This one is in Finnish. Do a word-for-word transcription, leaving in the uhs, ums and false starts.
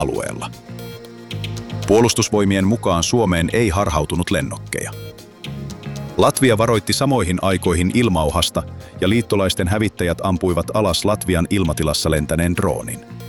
alueella. Puolustusvoimien mukaan Suomeen ei harhautunut lennokkeja. Latvia varoitti samoihin aikoihin ilmauhasta ja liittolaisten hävittäjät ampuivat alas Latvian ilmatilassa lentäneen droonin.